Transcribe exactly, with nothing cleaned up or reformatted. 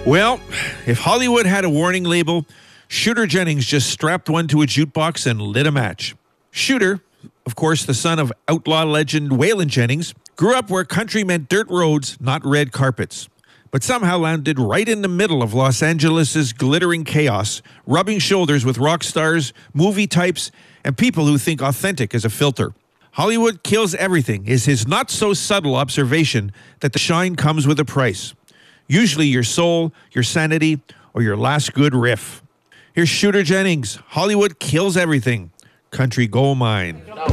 Well, if Hollywood had a warning label, Shooter Jennings just strapped one to a jukebox and lit a match. Shooter, of course the son of outlaw legend Waylon Jennings, grew up where country meant dirt roads, not red carpets, but somehow landed right in the middle of Los Angeles' glittering chaos, rubbing shoulders with rock stars, movie types, and people who think authentic is a filter. Hollywood kills everything is his not-so-subtle observation that the shine comes with a price. Usually your soul, your sanity, or your last good riff. Here's Shooter Jennings. Hollywood kills everything. Country gold mine.